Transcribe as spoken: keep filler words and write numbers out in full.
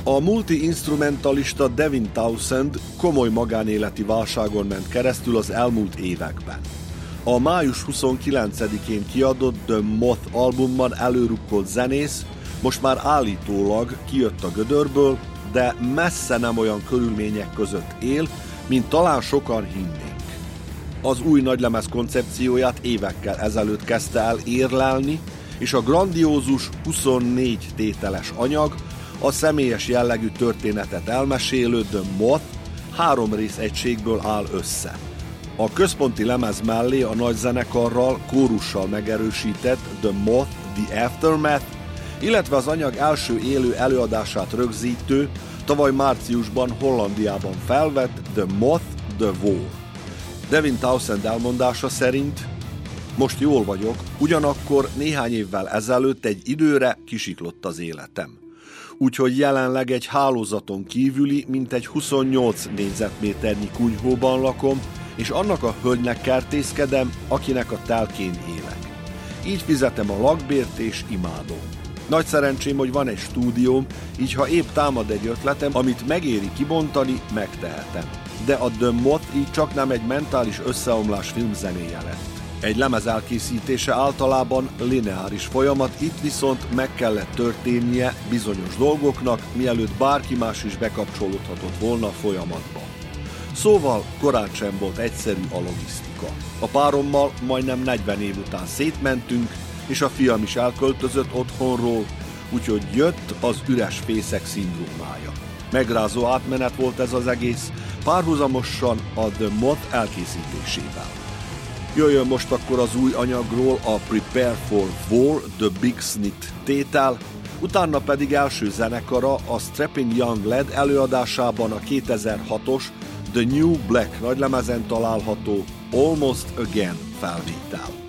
A multi-instrumentalista Devin Townsend komoly magánéleti válságon ment keresztül az elmúlt években. A május huszonkilencedikén kiadott The Moth albumban előrukkolt zenész most már állítólag kijött a gödörből, de messze nem olyan körülmények között él, mint talán sokan hinnénk. Az új nagylemez koncepcióját évekkel ezelőtt kezdte el érlelni, és a grandiózus huszonnégy tételes anyag a személyes jellegű történetet elmesélő The Moth három rész egységből áll össze. A központi lemez mellé a nagy zenekarral, kórussal megerősített The Moth The Aftermath, illetve az anyag első élő előadását rögzítő, tavaly márciusban Hollandiában felvett The Moth The War. Devin Townsend elmondása szerint: most jól vagyok, ugyanakkor néhány évvel ezelőtt egy időre kisiklott az életem. Úgyhogy jelenleg egy hálózaton kívüli, mintegy huszonnyolc négyzetméternyi kunyhóban lakom, és annak a hölgynek kertészkedem, akinek a telkén élek. Így fizetem a lakbért és imádom. Nagy szerencsém, hogy van egy stúdióm, így ha épp támad egy ötletem, amit megéri kibontani, megtehetem. De a The Moth így csak nem egy mentális összeomlás filmzenéje lett. Egy lemez elkészítése általában lineáris folyamat, itt viszont meg kellett történnie bizonyos dolgoknak, mielőtt bárki más is bekapcsolódhatott volna a folyamatba. Szóval korán sem volt egyszerű a logisztika. A párommal majdnem negyven év után szétmentünk, és a fiam is elköltözött otthonról, úgyhogy jött az üres fészek szindrómája. Megrázó átmenet volt ez az egész, párhuzamosan a The Moth elkészítésével. Jöjjön most akkor az új anyagról a Prepare for War, The Big Snit tétel, utána pedig első zenekara a Strapping Young Lad előadásában a kétezer-hatos The New Black nagylemezen található Almost Again felvétel.